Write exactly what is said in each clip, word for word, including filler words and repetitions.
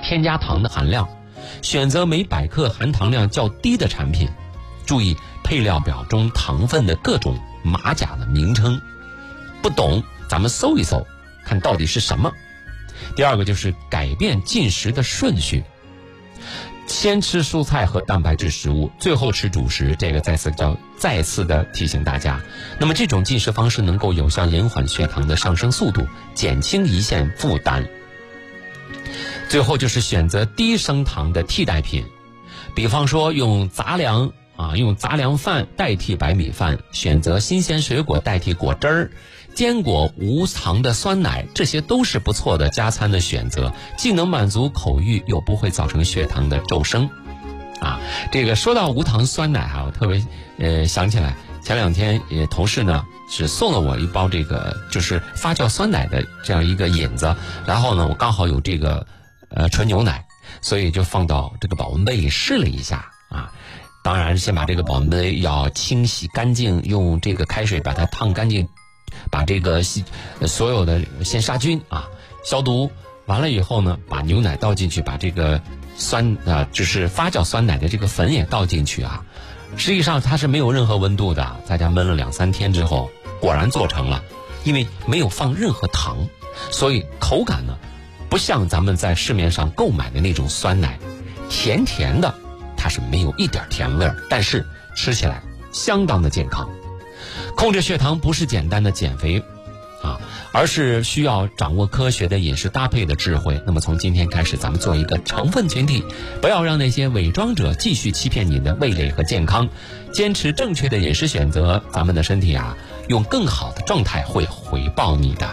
添加糖的含量，选择每百克含糖量较低的产品，注意配料表中糖分的各种马甲的名称，不懂咱们搜一搜看到底是什么。第二个就是改变进食的顺序，先吃蔬菜和蛋白质食物，最后吃主食，这个再次叫再次的提醒大家。那么这种进食方式能够有效延缓血糖的上升速度，减轻胰腺负担。最后就是选择低升糖的替代品，比方说用杂粮啊，用杂粮饭代替白米饭，选择新鲜水果代替果汁儿，坚果、无糖的酸奶，这些都是不错的加餐的选择，既能满足口欲，又不会造成血糖的骤升。啊，这个说到无糖酸奶哈、啊，我特别呃想起来，前两天也同事呢是送了我一包这个就是发酵酸奶的这样一个引子，然后呢我刚好有这个呃纯牛奶，所以就放到这个保温杯里试了一下啊。当然先把这个保温杯要清洗干净，用这个开水把它烫干净，把这个所有的先杀菌啊消毒，完了以后呢把牛奶倒进去，把这个酸啊就是发酵酸奶的这个粉也倒进去啊。实际上它是没有任何温度的，在家焖了两三天之后果然做成了，因为没有放任何糖，所以口感呢不像咱们在市面上购买的那种酸奶，甜甜的，它是没有一点甜味儿，但是吃起来相当的健康。控制血糖不是简单的减肥啊，而是需要掌握科学的饮食搭配的智慧。那么从今天开始，咱们做一个成分群体，不要让那些伪装者继续欺骗你的味蕾和健康，坚持正确的饮食选择，咱们的身体啊用更好的状态会回报你的。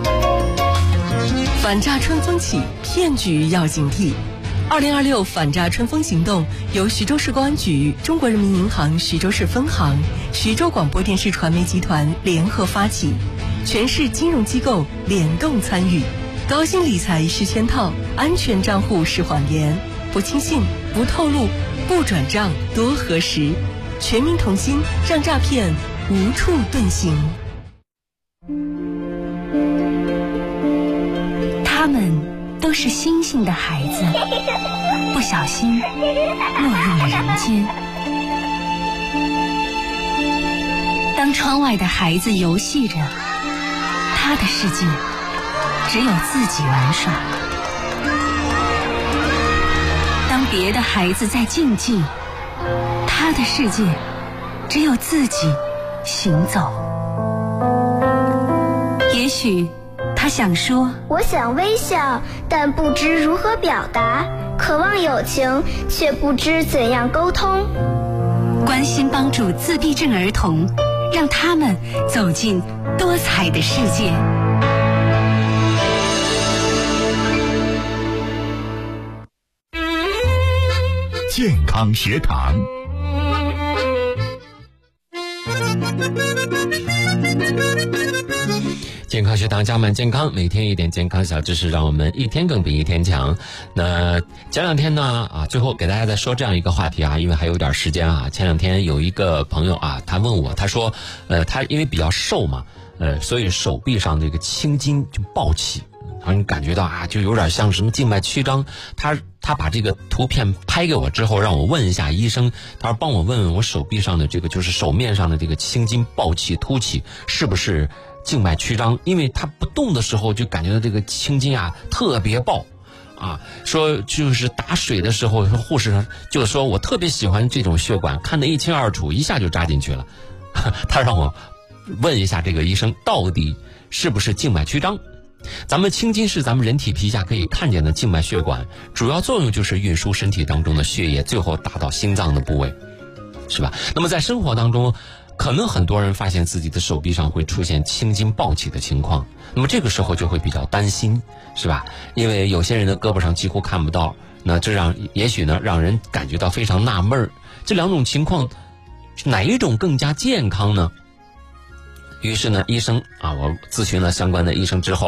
反诈春风起，骗局要警惕。二零二六反诈春风行动由徐州市公安局、中国人民银行徐州市分行、徐州广播电视传媒集团联合发起，全市金融机构联动参与。高薪理财是圈套，安全账户是谎言，不轻信，不透露，不转账，多核实。全民同心，让诈骗无处遁形。 他们都是星星的孩子，不小心落入了人间。当窗外的孩子游戏着，他的世界只有自己玩耍；当别的孩子在竞技，他的世界只有自己行走。也许他想说， 我想微笑，但不知如何表达；渴望友情，却不知怎样沟通。 关心帮助自闭症儿童，让他们走进多彩的世界。 健康学堂。 健康学堂加满健康，每天一点健康小知识，让我们一天更比一天强。那前两天呢啊，最后给大家再说这样一个话题啊，因为还有点时间啊。前两天有一个朋友啊，他问我，他说，呃，他因为比较瘦嘛，呃，所以手臂上这个青筋就暴起，然后你感觉到啊，就有点像什么静脉曲张。他他把这个图片拍给我之后，让我问一下医生，他说帮我问问我手臂上的这个就是手面上的这个青筋暴起凸起是不是静脉曲张，因为他不动的时候就感觉到这个青筋啊特别爆啊，说就是打水的时候，说护士就说我特别喜欢这种血管，看得一清二楚，一下就扎进去了。他让我问一下这个医生到底是不是静脉曲张。咱们青筋是咱们人体皮下可以看见的静脉血管，主要作用就是运输身体当中的血液，最后达到心脏的部位，是吧？那么在生活当中，可能很多人发现自己的手臂上会出现青筋暴起的情况，那么这个时候就会比较担心，是吧？因为有些人的胳膊上几乎看不到，那这让也许呢让人感觉到非常纳闷儿，这两种情况哪一种更加健康呢？于是呢，医生啊，我咨询了相关的医生之后啊，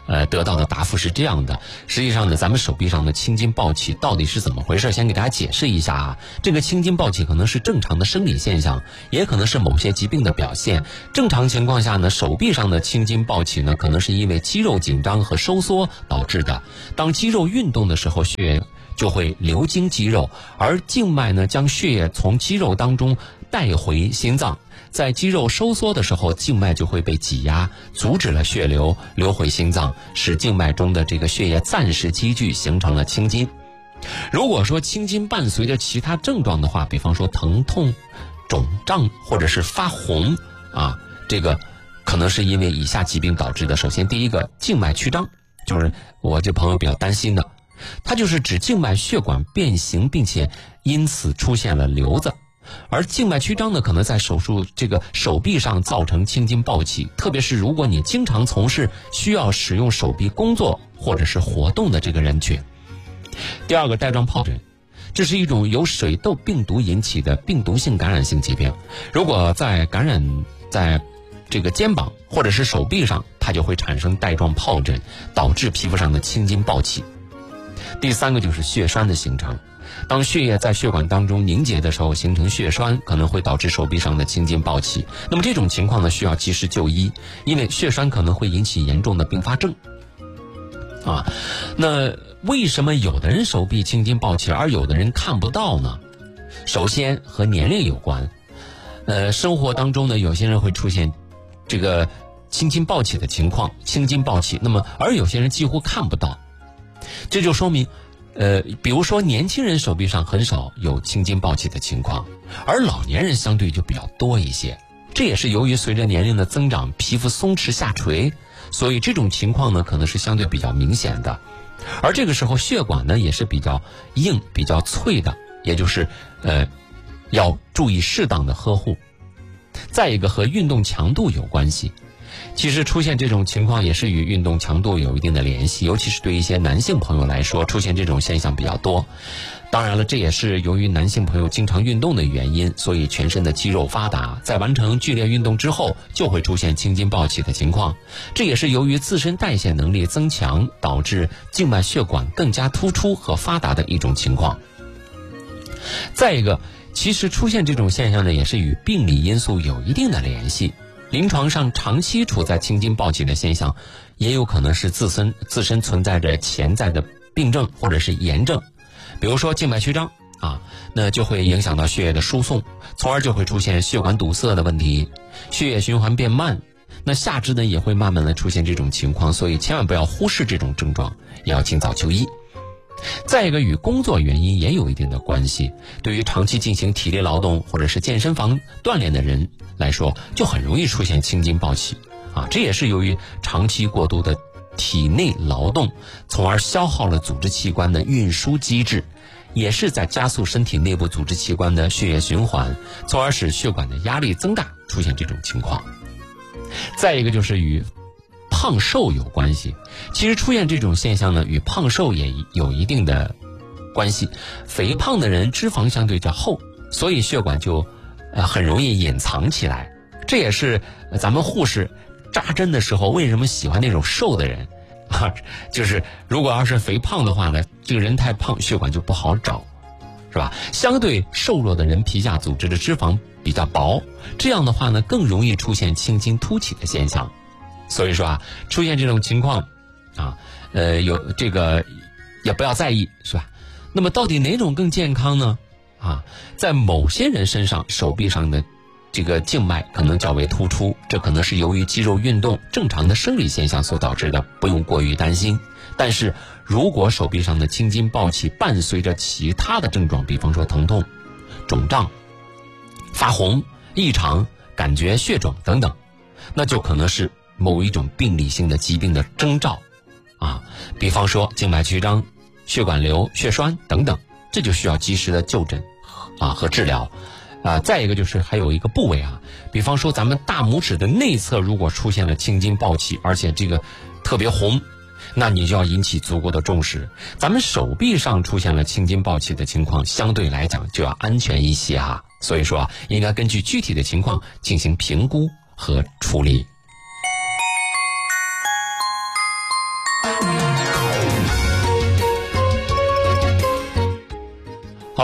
呃，得到的答复是这样的。实际上呢，咱们手臂上的青筋暴起到底是怎么回事？先给大家解释一下啊。这个青筋暴起可能是正常的生理现象，也可能是某些疾病的表现。正常情况下呢，手臂上的青筋暴起呢，可能是因为肌肉紧张和收缩导致的。当肌肉运动的时候，血液就会流经肌肉，而静脉呢，将血液从肌肉当中带回心脏。在肌肉收缩的时候，静脉就会被挤压，阻止了血流流回心脏，使静脉中的这个血液暂时积聚，形成了青筋。如果说青筋伴随着其他症状的话，比方说疼痛、肿胀或者是发红啊，这个可能是因为以下疾病导致的。首先第一个，静脉曲张，就是我这朋友比较担心的，它就是指静脉血管变形，并且因此出现了瘤子。而静脉曲张呢，可能在手术这个手臂上造成青筋暴起，特别是如果你经常从事需要使用手臂工作或者是活动的这个人群。第二个，带状疱疹，这是一种由水痘病毒引起的病毒性感染性疾病。如果在感染在这个肩膀或者是手臂上，它就会产生带状疱疹，导致皮肤上的青筋暴起。第三个就是血栓的形成。当血液在血管当中凝结的时候，形成血栓，可能会导致手臂上的青筋暴起。那么这种情况呢，需要及时就医，因为血栓可能会引起严重的并发症。啊，那为什么有的人手臂青筋暴起，而有的人看不到呢？首先和年龄有关。呃，生活当中呢，有些人会出现这个青筋暴起的情况，青筋暴起，那么而有些人几乎看不到，这就说明。呃，比如说年轻人手臂上很少有青筋暴起的情况，而老年人相对就比较多一些。这也是由于随着年龄的增长，皮肤松弛下垂，所以这种情况呢可能是相对比较明显的。而这个时候血管呢也是比较硬、比较脆的，也就是呃要注意适当的呵护。再一个和运动强度有关系。其实出现这种情况也是与运动强度有一定的联系，尤其是对一些男性朋友来说，出现这种现象比较多。当然了，这也是由于男性朋友经常运动的原因，所以全身的肌肉发达，在完成剧烈运动之后就会出现青筋暴起的情况。这也是由于自身代谢能力增强，导致静脉血管更加突出和发达的一种情况。再一个，其实出现这种现象呢，也是与病理因素有一定的联系。临床上长期处在青筋暴起的现象，也有可能是自身自身存在着潜在的病症或者是炎症，比如说静脉曲张啊，那就会影响到血液的输送，从而就会出现血管堵塞的问题，血液循环变慢。那下肢呢也会慢慢的出现这种情况，所以千万不要忽视这种症状，也要尽早就医。再一个，与工作原因也有一定的关系。对于长期进行体力劳动或者是健身房锻炼的人来说，就很容易出现青筋暴起啊。这也是由于长期过度的体内劳动，从而消耗了组织器官的运输机制，也是在加速身体内部组织器官的血液循环，从而使血管的压力增大，出现这种情况。再一个就是与胖瘦有关系。其实出现这种现象呢，与胖瘦也有一定的关系。肥胖的人脂肪相对较厚，所以血管就呃很容易隐藏起来。这也是咱们护士扎针的时候为什么喜欢那种瘦的人啊，就是如果要是肥胖的话呢，这个人太胖，血管就不好找，是吧？相对瘦弱的人，皮下组织的脂肪比较薄，这样的话呢，更容易出现青筋凸起的现象。所以说啊，出现这种情况啊，呃，有这个也不要在意，是吧？那么到底哪种更健康呢？啊，在某些人身上，手臂上的这个静脉可能较为突出，这可能是由于肌肉运动正常的生理现象所导致的，不用过于担心。但是如果手臂上的青筋暴起伴随着其他的症状，比方说疼痛、肿胀、发红、异常、感觉血肿等等，那就可能是某一种病理性的疾病的征兆啊，比方说静脉曲张、血管瘤、血栓等等，这就需要及时的就诊啊和治疗啊。再一个就是还有一个部位啊，比方说咱们大拇指的内侧如果出现了青筋暴起，而且这个特别红，那你就要引起足够的重视。咱们手臂上出现了青筋暴起的情况，相对来讲就要安全一些哈。所以说啊，应该根据具体的情况进行评估和处理。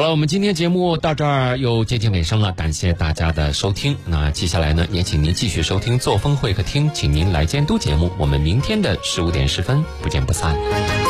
了，我们今天节目到这儿又接近尾声了，感谢大家的收听。那接下来呢，也请您继续收听作风会客厅，请您来监督节目。我们明天的十五点十分不见不散。